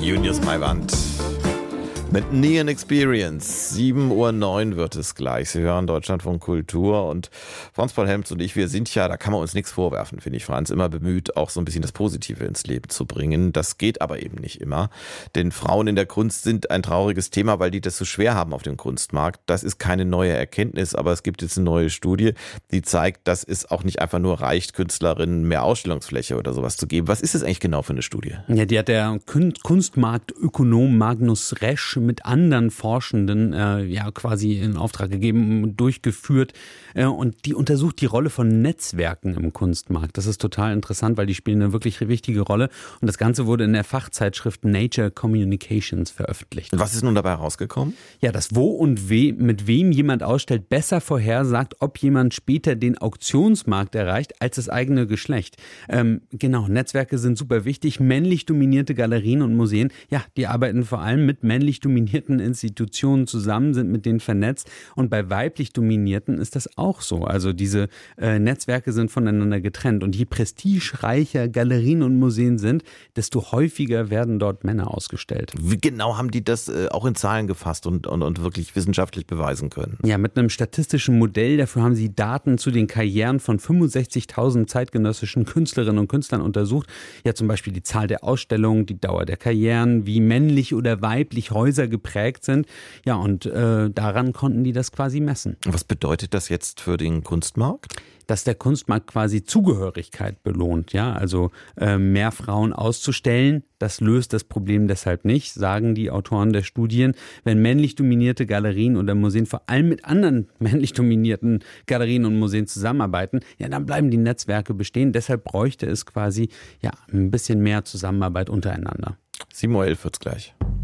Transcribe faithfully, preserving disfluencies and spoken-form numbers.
Junius Maiwand mit Neon Experience. sieben Uhr neun wird es gleich. Sie hören Deutschlandfunk Kultur und Franz Paul Helms und ich, wir sind ja, da kann man uns nichts vorwerfen, finde ich, Franz, immer bemüht, auch so ein bisschen das Positive ins Leben zu bringen. Das geht aber eben nicht immer, denn Frauen in der Kunst sind ein trauriges Thema, weil die das so schwer haben auf dem Kunstmarkt. Das ist keine neue Erkenntnis, aber es gibt jetzt eine neue Studie, die zeigt, dass es auch nicht einfach nur reicht, Künstlerinnen mehr Ausstellungsfläche oder sowas zu geben. Was ist das eigentlich genau für eine Studie? Ja, die hat der Kunstmarktökonom Magnus Resch mit anderen Forschenden äh, ja quasi in Auftrag gegeben und durchgeführt. Äh, und die untersucht die Rolle von Netzwerken im Kunstmarkt. Das ist total interessant, weil die spielen eine wirklich wichtige Rolle. Und das Ganze wurde in der Fachzeitschrift Nature Communications veröffentlicht. Was ist nun dabei rausgekommen? Ja, dass wo und we, mit wem jemand ausstellt, besser vorhersagt, ob jemand später den Auktionsmarkt erreicht, als das eigene Geschlecht. Ähm, genau, Netzwerke sind super wichtig. Männlich dominierte Galerien und Museen, ja, die arbeiten vor allem mit männlich dominierten Institutionen zusammen, sind mit denen vernetzt. Und bei weiblich dominierten ist das auch so. Also diese äh, Netzwerke sind voneinander getrennt. Und je prestigereicher Galerien und Museen sind, desto häufiger werden dort Männer ausgestellt. Wie genau haben die das äh, auch in Zahlen gefasst und, und, und wirklich wissenschaftlich beweisen können? Ja, mit einem statistischen Modell. Dafür haben sie Daten zu den Karrieren von fünfundsechzigtausend zeitgenössischen Künstlerinnen und Künstlern untersucht. Ja, zum Beispiel die Zahl der Ausstellungen, die Dauer der Karrieren, wie männlich oder weiblich Häuser geprägt sind. Ja, und äh, daran konnten die das quasi messen. Was bedeutet das jetzt für den Kunstmarkt? Dass der Kunstmarkt quasi Zugehörigkeit belohnt, ja, also äh, mehr Frauen auszustellen, das löst das Problem deshalb nicht, sagen die Autoren der Studien. Wenn männlich dominierte Galerien oder Museen vor allem mit anderen männlich dominierten Galerien und Museen zusammenarbeiten, ja, dann bleiben die Netzwerke bestehen. Deshalb bräuchte es quasi ja ein bisschen mehr Zusammenarbeit untereinander. sieben Uhr elf wird's gleich.